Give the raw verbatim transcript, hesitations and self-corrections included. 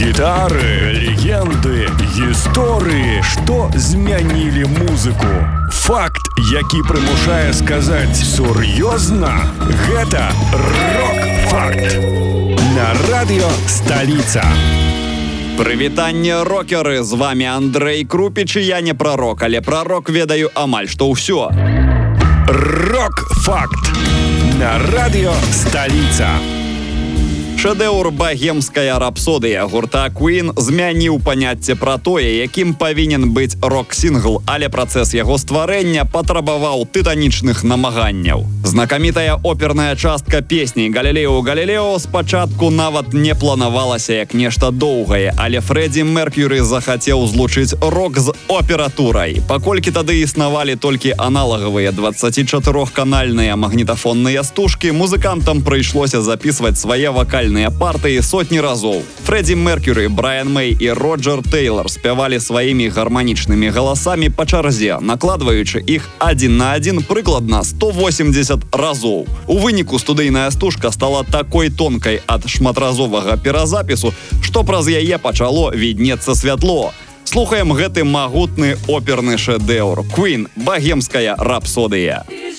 Гітары, легенды, гісторыі, што змянілі музыку. Факт, які прымушае сказаць сур'ёзна, гэта рок-факт. На радыё Сталіца. Прывітанне, рокеры! З вами Андрэй Крупіч, і я не прарок, але пра рок ведаю амаль што ўсё. Рок-факт. На радыё Сталіца. Шэдэўр «Багемская рапсодыя» гурта Queen змяніў паняцце пра тое, якім павінен быць рок-сінгл, але працэс яго стварэння патрабаваў тытанічных намаганняў. Знакамітая оперная частка песні «Галілео, Галілео» спачатку нават не планавалася як нешта доўгае, але Фрэдзі Меркьюры захацеў злучыць рок з опературай. Паколькі тады існавалі толькі аналагавыя дваццацічатырохканальныя магнітафонныя стужкі, музыкантам прыйшлося запісваць свае вакальныя партыі сотні разоў. Фрэдзі Меркьюры, Брайан Мэй і Роджер Тэйлар спявалі сваімі гарманічнымі галасамі па чарзе, накладваючы іх адзін на адзін прыкладна сто восемьдесят разоў. У выніку студыйная стужка стала такой тонкай ад шматразовага перазапісу, што праз яе пачало віднецца святло. Слухаем гэты магутны оперны шэдэўр. Queen, «Багемская рапсодыя».